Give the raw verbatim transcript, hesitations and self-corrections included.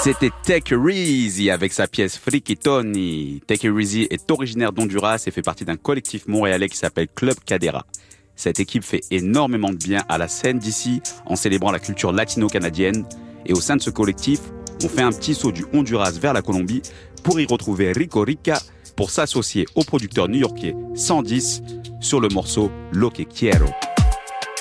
C'était Take It Easy avec sa pièce Freaky Tony. Take It Easy est originaire d'Honduras et fait partie d'un collectif montréalais qui s'appelle Club Cadera. Cette équipe fait énormément de bien à la scène d'ici en célébrant la culture latino-canadienne. Et au sein de ce collectif, on fait un petit saut du Honduras vers la Colombie pour y retrouver Rico Rica pour s'associer au producteur new-yorkais cent dix sur le morceau Lo Que Quiero.